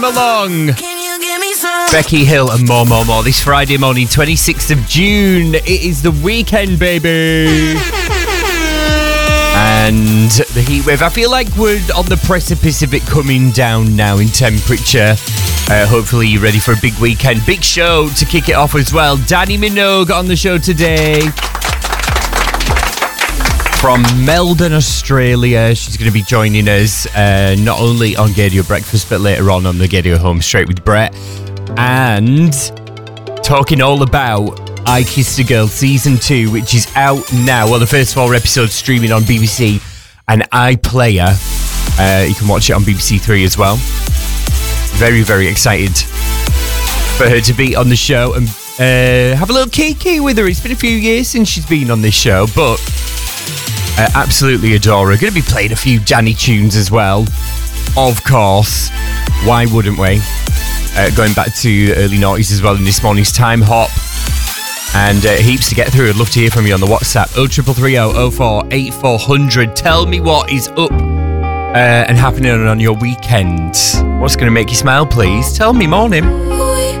Along. Becky Hill and more this Friday morning, 26th of June. It is the weekend, baby. And the heat wave, I feel like we're on the precipice of it coming down now in temperature. Hopefully you're ready for a big weekend. Big show to kick it off as well. Dannii Minogue on the show today. From Melbourne, Australia. She's going to be joining us not only on Gaydio Breakfast, but later on the Gaydio Home Straight with Brett. And talking all about I Kissed a Girl Season 2, which is out now. Well, the first 4 episodes streaming on BBC and iPlayer. You can watch it on BBC 3 as well. Very, very excited for her to be on the show and have a little kiki with her. It's been a few years since she's been on this show, but absolutely adore her. Going to be playing a few Dannii tunes as well, of course. Why wouldn't we? Going back to the early noughties as well in this morning's Time Hop. And heaps to get through. I'd love to hear from you on the WhatsApp 0330 04 8400. Tell me what is up and happening on your weekend. What's going to make you smile, please? Tell me, morning.